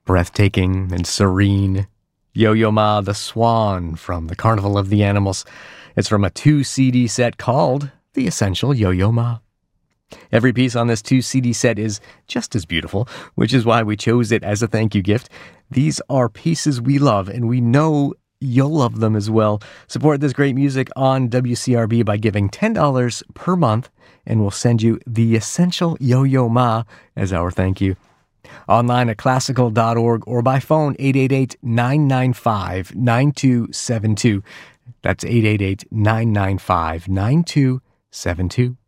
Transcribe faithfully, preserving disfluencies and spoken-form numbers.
breathtaking and serene. Yo-Yo Ma, the Swan from the Carnival of the Animals. It's from a two C D set called The Essential Yo-Yo Ma. Every piece on this two C D set is just as beautiful, which is why we chose it as a thank you gift. These are pieces we love, and we know you'll love them as well. Support this great music on W C R B by giving ten dollars per month, and we'll send you The Essential Yo-Yo Ma as our thank you. Online at classical dot org or by phone eight eight eight, nine nine five, nine two seven two. That's eight eight eight, nine nine five, nine two seven two.